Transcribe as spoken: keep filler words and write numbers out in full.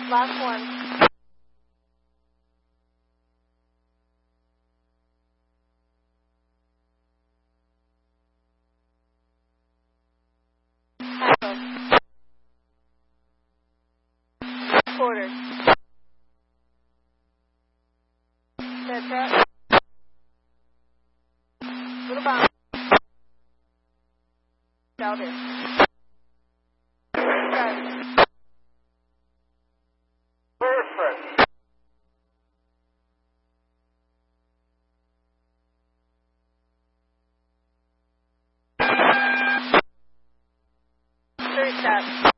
Last one. Quarters. Set that. Little bounce. Shoulder. Perfect. Three steps.